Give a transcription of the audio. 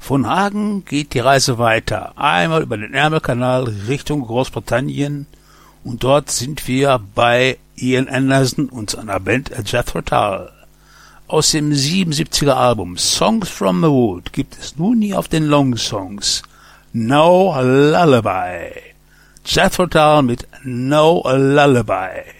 Von Hagen geht die Reise weiter, einmal über den Ärmelkanal Richtung Großbritannien, und dort sind wir bei Ian Anderson und seiner Band Jethro Tull. Aus dem 77er Album Songs from the Wood gibt es nun hier auf den Long Songs No Lullaby. Jethro Tull mit No Lullaby.